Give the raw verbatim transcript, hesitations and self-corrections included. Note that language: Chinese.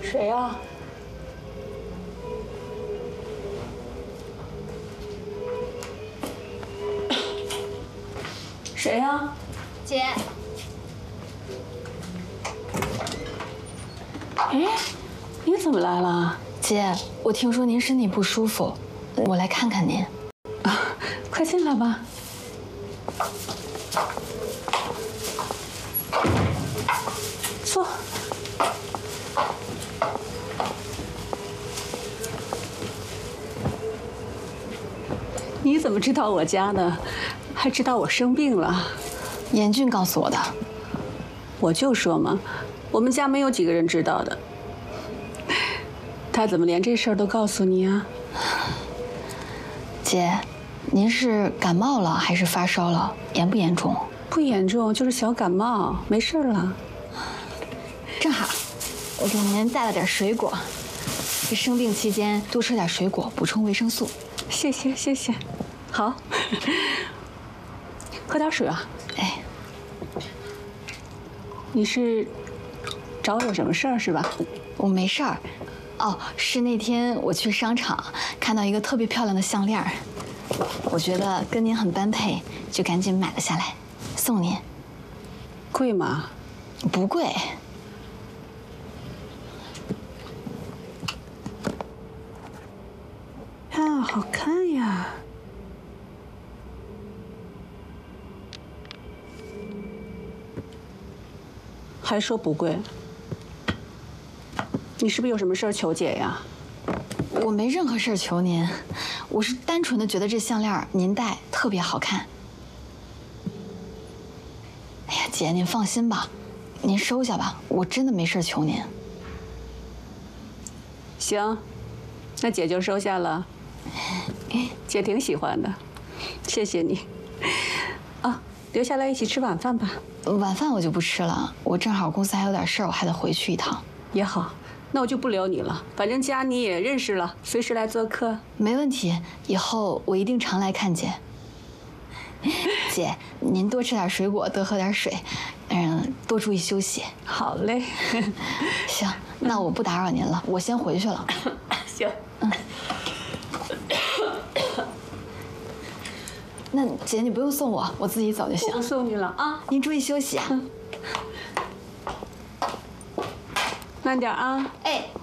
谁呀？谁呀？ 姐。 哎，你怎么来了？ 姐，我听说您身体不舒服，我来看看您。 啊，快进来吧。坐。你怎么知道我家的？还知道我生病了？ 严俊告诉我的。 我就说嘛，我们家没有几个人知道的。他怎么连这事儿都告诉你啊？ 姐，您是感冒了还是发烧了？严不严重？ 不严重，就是小感冒，没事了。 正好，我给您带了点水果。这生病期间多吃点水果，补充维生素。 谢谢谢谢，好，喝点水啊。 哎， 你是找我有什么事儿是吧？ 我没事儿。哦，是那天我去商场看到一个特别漂亮的项链，我觉得跟您很般配，就赶紧买了下来，送您。 贵吗？ 不贵。 啊，好看呀！还说不贵？你是不是有什么事儿求姐呀？ 我没任何事儿求您，我是单纯的觉得这项链您戴特别好看。哎呀，姐，您放心吧，您收下吧，我真的没事求您。 行，那姐就收下了。姐挺喜欢的，谢谢你。啊，留下来一起吃晚饭吧。 晚饭我就不吃了，我正好公司还有点事儿，我还得回去一趟。 也好，那我就不留你了，反正家你也认识了，随时来做客。 没问题，以后我一定常来看姐。姐，您多吃点水果，多喝点水，嗯，多注意休息。 好嘞。 行，那我不打扰您了，我先回去了。 行。 嗯。那姐，你不用送我，我自己走就行。 我不送你了啊， 您注意休息啊。 慢点啊。 哎。